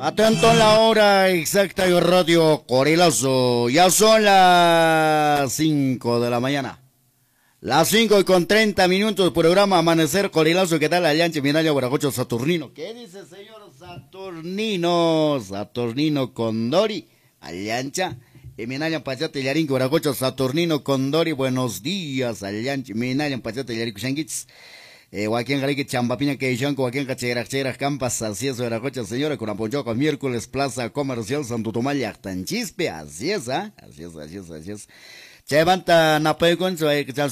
Atento a la hora exacta de Radio Corilazo. Ya son las 5 de la mañana. Las 5:30 programa Amanecer Corilazo. ¿Qué tal? Alianche, Minalia, Guaracocho, Saturnino. ¿Qué dice señor Saturnino? Saturnino Condori. Aliancha. Minalia, Pachate, Yarín, Guaracocho, Saturnino Condori. Buenos días, Alianche, Minalia, Pachate, Yarín, Kushanguitz. Joaquín Garique Chambapiña que Joaquín Cacheras Campas, así es, Veracocha, señora, con Aponchoco, miércoles, Plaza Comercial Santo Tomás, Yactanchispe, así es, así es. Chevanta Napegon,